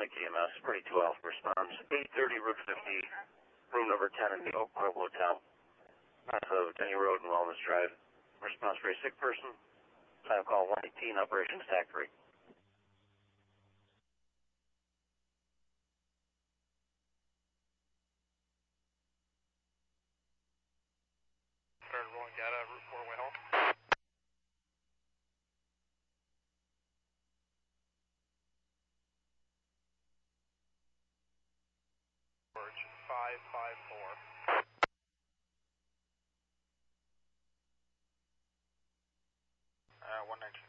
Lake EMS, pretty 2 Alpha response. 830 Route 50, room number 10 in the Oak Grove Hotel. Off of Denny Road and Wellness Drive. Response for a sick person. Time call 118, Operation Stack 3. Started rolling data, Route 4 way home. George 554. 119.